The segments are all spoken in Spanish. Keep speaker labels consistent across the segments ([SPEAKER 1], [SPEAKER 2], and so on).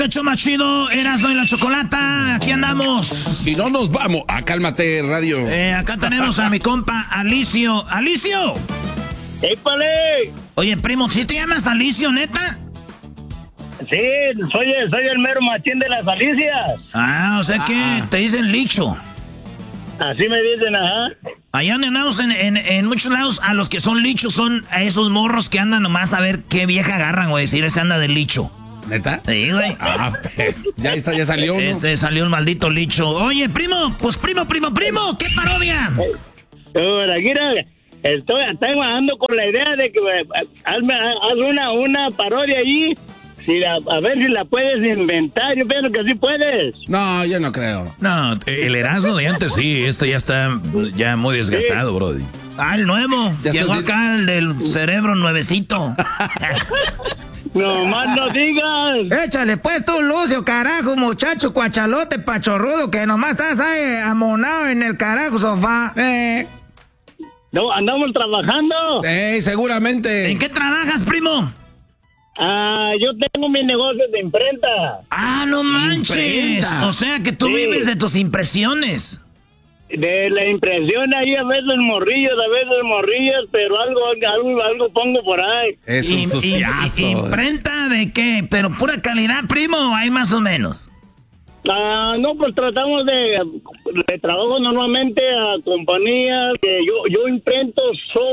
[SPEAKER 1] el show más chido, Erasmo y la Chocolata. Aquí andamos.
[SPEAKER 2] Y no nos vamos. Cálmate, radio.
[SPEAKER 1] Acá tenemos a mi compa Alicio. ¡Alicio!
[SPEAKER 3] ¡Épale!
[SPEAKER 1] Oye, primo, ¿sí te llamas Alicio, neta?
[SPEAKER 3] Sí, soy el mero machín de las Alicias.
[SPEAKER 1] Ah, o sea que te dicen Licho.
[SPEAKER 3] Así me dicen, ajá.
[SPEAKER 1] Allá donde andamos en muchos lados, a los que son lichos son a esos morros que andan nomás a ver qué vieja agarran, güey. Decir, ese anda de licho.
[SPEAKER 2] ¿Neta?
[SPEAKER 1] Sí, güey.
[SPEAKER 2] Ya está, ya salió, ¿no?
[SPEAKER 1] Salió un maldito licho. Oye, primo, pues primo, ¿qué parodia?
[SPEAKER 3] Ahora, mira, tengo ando con la idea de que haz una parodia allí. A ver si la puedes inventar. Yo pienso que sí puedes.
[SPEAKER 2] No, yo no creo.
[SPEAKER 1] No, el Erasmo de antes sí. Esto ya está ya muy desgastado, sí. Brody. Ah, el nuevo. Llegó acá el del cerebro nuevecito.
[SPEAKER 3] No más no digas.
[SPEAKER 1] Échale pues tú, Lucio, carajo, muchacho cuachalote pachorrudo, que nomás estás ahí amonado en el carajo sofá.
[SPEAKER 3] No, andamos trabajando.
[SPEAKER 2] Seguramente.
[SPEAKER 1] ¿En qué trabajas, primo?
[SPEAKER 3] Yo tengo mi negocio de imprenta.
[SPEAKER 1] Ah, no manches. ¿Imprenta? O sea que tú vives de tus impresiones.
[SPEAKER 3] De la impresión ahí, a veces morrillos, pero algo pongo por ahí.
[SPEAKER 2] Es un suciazo.
[SPEAKER 1] ¿Imprenta de qué? ¿Pero pura calidad, primo? ¿Hay más o menos?
[SPEAKER 3] No, pues tratamos de trabajo normalmente a compañías que yo imprento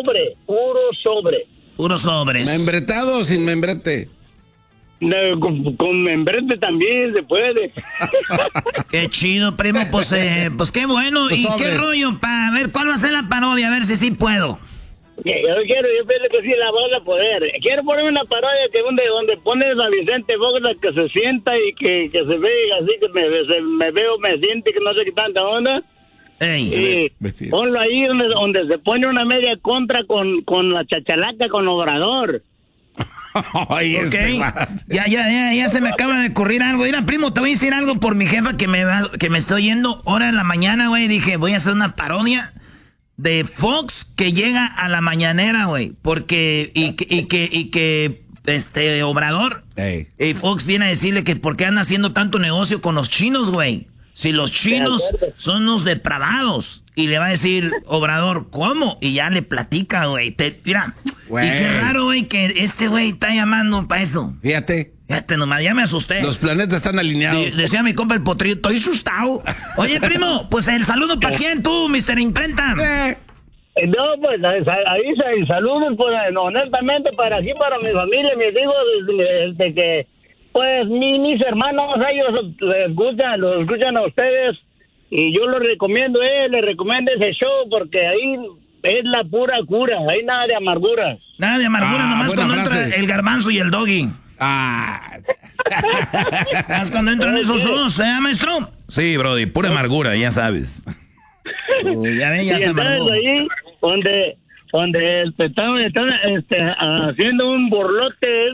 [SPEAKER 3] puros sobres.
[SPEAKER 2] ¿Membretado o sin membrete?
[SPEAKER 3] Con membrete también se puede.
[SPEAKER 1] Qué chido, primo, pues qué bueno.
[SPEAKER 2] Los
[SPEAKER 1] ¿Y
[SPEAKER 2] sobres.
[SPEAKER 1] qué rollo? A ver, ¿cuál va a ser la parodia? A ver si sí puedo.
[SPEAKER 3] Yo pienso que sí la vas a poder. Quiero poner una parodia que donde pones a Vicente Fox que se sienta y que se ve así, que me siente que no sé qué tanta onda.
[SPEAKER 1] Ey.
[SPEAKER 3] Y ponlo ahí donde se pone una media contra con la chachalaca, con Obrador.
[SPEAKER 2] Ay,
[SPEAKER 1] okay. Ya se me acaba de ocurrir algo. Mira, primo, te voy a decir algo por mi jefa que me estoy yendo ahora en la mañana, güey. Dije, voy a hacer una parodia de Fox que llega a la mañanera, güey. Porque, y que Obrador, y Fox viene a decirle que por qué anda haciendo tanto negocio con los chinos, güey. Si los chinos son unos depravados. Y le va a decir, Obrador, ¿cómo? Y ya le platica, güey. Mira,
[SPEAKER 2] güey.
[SPEAKER 1] Y qué raro, güey, que este güey está llamando para eso.
[SPEAKER 2] Fíjate
[SPEAKER 1] nomás, ya me asusté.
[SPEAKER 2] Los planetas están alineados.
[SPEAKER 1] Decía mi compa el potrillo, estoy asustado. Oye, primo, pues el saludo para quién tú, Mr. Imprenta.
[SPEAKER 3] No, pues ahí saludos, pues honestamente para aquí, para mi familia, mis hijos, que pues mis hermanos, ellos los escuchan a ustedes y yo les recomiendo ese show porque ahí es la pura cura, ahí nada de amarguras.
[SPEAKER 1] Nada de amargura, nomás cuando entra el Garbanzo y el Doggy. Más cuando entran esos dos, maestro? Sí, brody, pura amargura, ya sabes. Ya se amargó.
[SPEAKER 3] Ahí donde están haciendo un borlote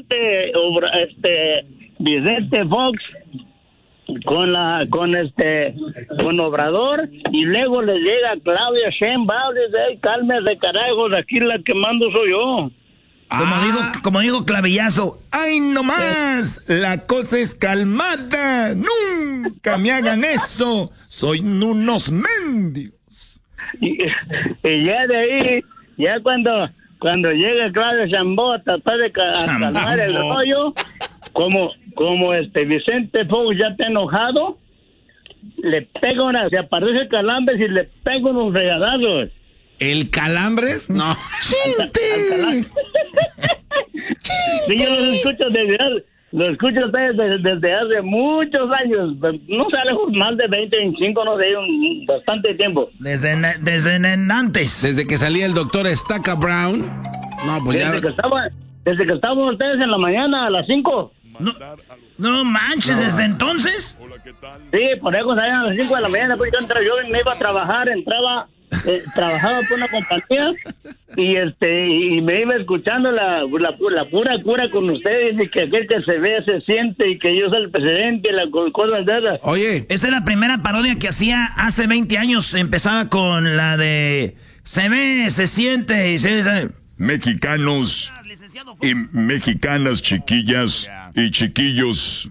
[SPEAKER 3] Vicente Fox con Obrador y luego le llega Claudia Sheinbaum y dice, cálmese carajos, aquí la que mando soy yo.
[SPEAKER 1] Como digo Clavillazo, ¡ay no más! La cosa es calmada, nunca me hagan eso, soy unos mendigos.
[SPEAKER 3] Y ya de ahí, ya cuando llega Claudia Sheinbaum a tratar de calmar el rollo, como Vicente Fox ya está enojado, le pega se aparece Calambres y le pega unos regadazos.
[SPEAKER 2] ¿El Calambres? No.
[SPEAKER 1] ¡Chinte!
[SPEAKER 3] Sí, yo lo escucho desde hace muchos años, no sé, más de 20, 25, no sé, bastante tiempo.
[SPEAKER 1] Desde antes.
[SPEAKER 2] Desde que salía el doctor Estaca Brown. No, pues
[SPEAKER 3] desde que estaban ustedes en la mañana a las 5.
[SPEAKER 1] No manches, ¿desde entonces?
[SPEAKER 3] Sí, por eso salían a las 5 de la mañana, pues yo me iba a trabajar, trabajaba por una compañía y me iba escuchando la pura cura con ustedes y que aquel que se ve se siente y que yo soy el presidente y las cosas de esas.
[SPEAKER 2] Oye,
[SPEAKER 1] esa es la primera parodia que hacía hace 20 años. Empezaba con la de se ve, se siente y se...
[SPEAKER 4] Mexicanos y mexicanas, chiquillas y chiquillos,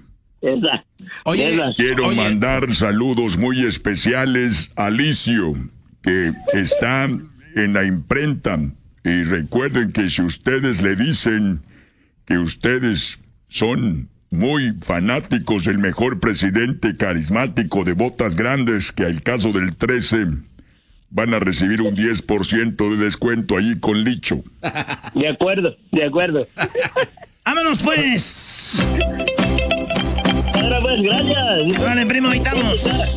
[SPEAKER 4] Quiero mandar saludos muy especiales a Alicio, que está en la imprenta. Y recuerden que si ustedes le dicen que ustedes son muy fanáticos del mejor presidente carismático de botas grandes, que al caso del 13, van a recibir un 10% de descuento allí con Licho.
[SPEAKER 3] De acuerdo.
[SPEAKER 1] ¡Vámonos, pues!
[SPEAKER 3] Ahora pues, gracias.
[SPEAKER 1] Vale, primo, ahí estamos.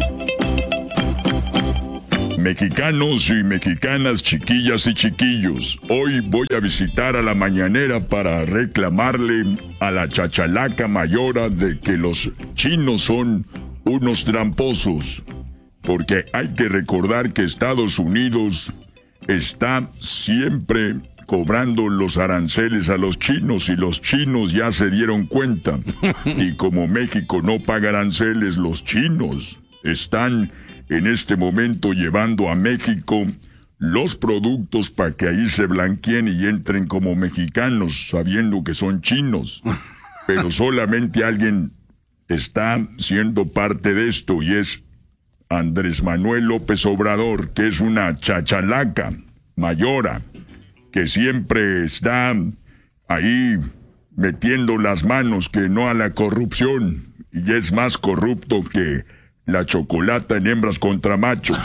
[SPEAKER 4] Mexicanos y mexicanas, chiquillas y chiquillos, hoy voy a visitar a la mañanera para reclamarle a la chachalaca mayora de que los chinos son unos tramposos. Porque hay que recordar que Estados Unidos está siempre cobrando los aranceles a los chinos y los chinos ya se dieron cuenta. Y como México no paga aranceles, los chinos están en este momento llevando a México los productos para que ahí se blanqueen y entren como mexicanos, sabiendo que son chinos. Pero solamente alguien está siendo parte de esto y es Andrés Manuel López Obrador, que es una chachalaca mayora, que siempre está ahí metiendo las manos que no a la corrupción, y es más corrupto que la chocolata en hembras contra machos.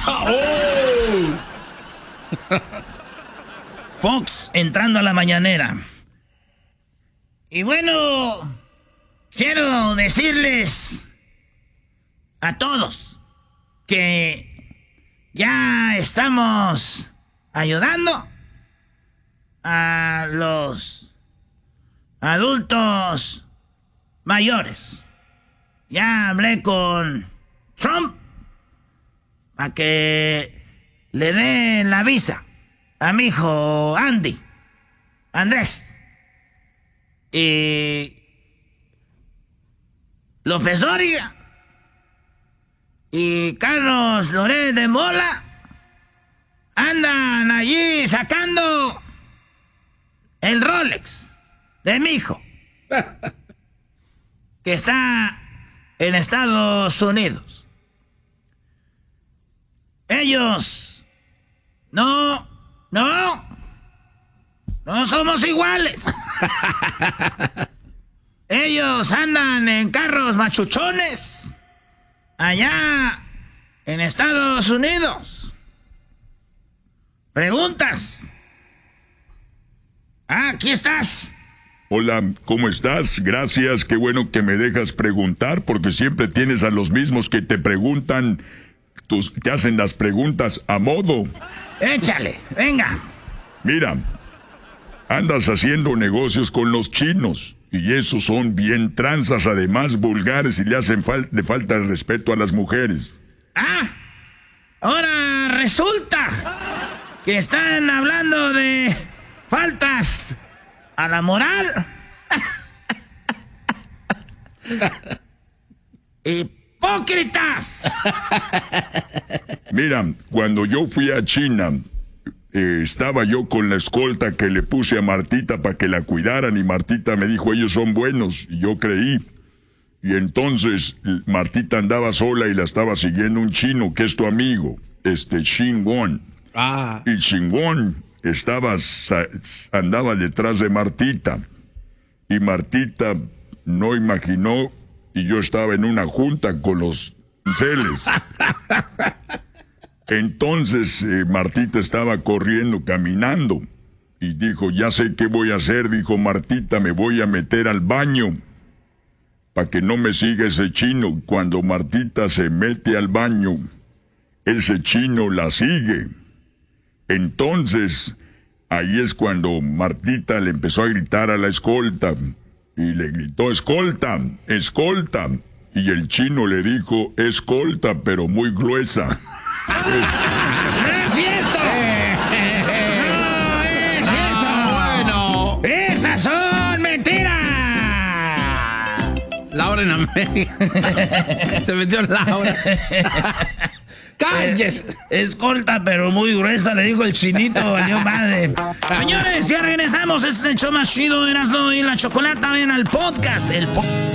[SPEAKER 1] Fox entrando a la mañanera. Y bueno, quiero decirles a todos que ya estamos ayudando a los adultos mayores. Ya hablé con Trump para que le dé la visa a mi hijo Andrés. Y López Dóriga y Carlos Loret de Mola andan allí sacando el Rolex de mi hijo, que está en Estados Unidos. Ellos no somos iguales. Ellos andan en carros machuchones allá en Estados Unidos. ¿Preguntas? Aquí estás.
[SPEAKER 4] Hola, ¿cómo estás? Gracias, qué bueno que me dejas preguntar, porque siempre tienes a los mismos que te preguntan, que hacen las preguntas a modo.
[SPEAKER 1] Échale, venga.
[SPEAKER 4] Mira, andas haciendo negocios con los chinos, y esos son bien tranzas, además vulgares, y le falta el respeto a las mujeres.
[SPEAKER 1] Ahora resulta que están hablando de faltas a la moral. ¡Hipócritas!
[SPEAKER 4] Mira, cuando yo fui a China, estaba yo con la escolta que le puse a Martita para que la cuidaran, y Martita me dijo, ellos son buenos, y yo creí. Y entonces Martita andaba sola y la estaba siguiendo un chino que es tu amigo, Xinguang. Y Xinguang andaba detrás de Martita, y Martita no imaginó, y yo estaba en una junta con los celes. Entonces Martita estaba corriendo, caminando, y dijo, ya sé qué voy a hacer, dijo Martita, me voy a meter al baño para que no me siga ese chino. Cuando Martita se mete al baño, ese chino la sigue. Entonces, ahí es cuando Martita le empezó a gritar a la escolta, y le gritó, escolta, escolta, y el chino le dijo, escolta, pero muy gruesa.
[SPEAKER 1] ¡No es cierto! ¡No es cierto!
[SPEAKER 2] Bueno.
[SPEAKER 1] ¡Esas son mentiras!
[SPEAKER 2] Laura en América. Se metió Laura. ¡Cállese!
[SPEAKER 1] Escolta, pero muy gruesa, le dijo el chinito, valió madre. Señores, ya regresamos. Este es el show más chido de Erasmo y la Chocolata. Ven al podcast.